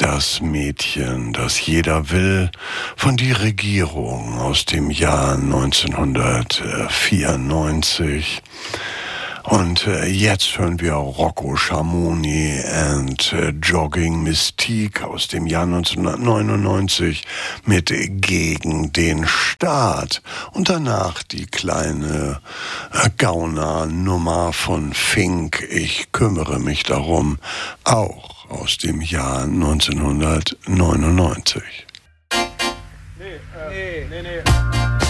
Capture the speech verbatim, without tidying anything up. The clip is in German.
Das Mädchen, das jeder will, von Die Regierung aus dem Jahr neunzehnhundertvierundneunzig. Und äh, jetzt hören wir Rocco Schamoni and äh, Jogging Mystique aus dem Jahr neunzehnhundertneunundneunzig mit Gegen den Staat. Und danach die kleine äh, Gauner-Nummer von Fink, Ich kümmere mich darum, auch aus dem Jahr neunzehnhundertneunundneunzig. Nee, äh, nee, nee, nee.